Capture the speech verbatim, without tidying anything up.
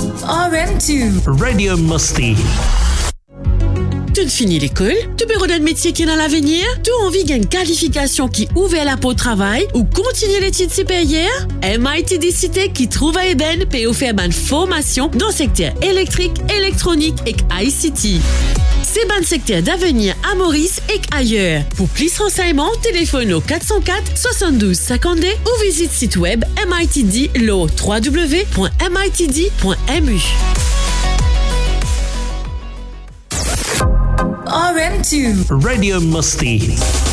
R M deux. Radio Musty. Tu finis l'école, tu peux regarder un métier qui est dans l'avenir, tu as envie d'une qualification qui ouvre la pour le travail ou continuer l'étude supérieure? M I T D Cité qui trouve à Eben peut offrir une formation dans le secteur électrique, électronique et I C T. C'est un secteur d'avenir à Maurice et ailleurs. Pour plus de renseignements, téléphone au quatre zéro quatre soixante-douze cinquante-deux ou visite site web M I T D L O w w w point m i t d point m u. R M deux. Radio Musty.